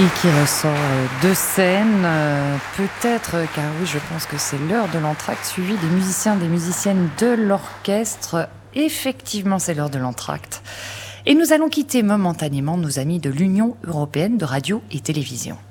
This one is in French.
Et qui ressort de scène, peut-être, car oui, je pense que c'est l'heure de l'entracte, suivi des musiciens, des musiciennes de l'orchestre. Effectivement, c'est l'heure de l'entracte. Et nous allons quitter momentanément nos amis de l'Union européenne de radio et télévision.